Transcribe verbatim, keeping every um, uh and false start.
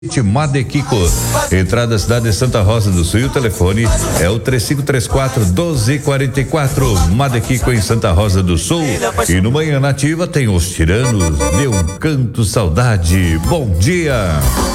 Madequico, entrada da cidade de Santa Rosa do Sul. E o telefone é o três cinco três quatro, doze quarenta e quatro. Madequico em Santa Rosa do Sul. E no Manhã Nativa tem os Tiranos de Um Canto Saudade. Bom dia.